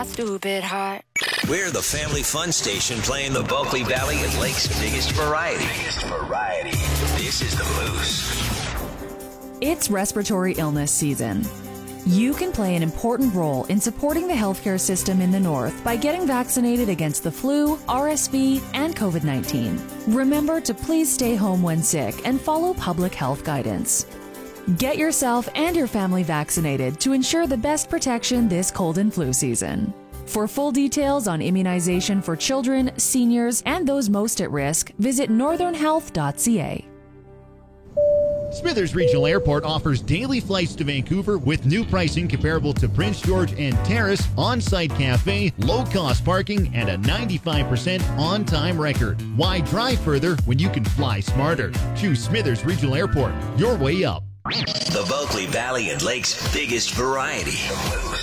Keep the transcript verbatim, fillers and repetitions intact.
Stupid heart. We're the family fun station playing the Bulkley Valley and Lakes biggest variety. Biggest variety. This is the Moose. It's respiratory illness season. You can play an important role in supporting the healthcare system in the North by getting vaccinated against the flu, R S V, and COVID nineteen. Remember to please stay home when sick and follow public health guidance. Get yourself and your family vaccinated to ensure the best protection this cold and flu season. For full details on immunization for children, seniors, and those most at risk, visit northern health dot c a. Smithers Regional Airport offers daily flights to Vancouver with new pricing comparable to Prince George and Terrace, on-site cafe, low-cost parking, and a ninety-five percent on-time record. Why drive further when you can fly smarter? Choose Smithers Regional Airport. Your way up. The Bulkley Valley and Lakes biggest variety.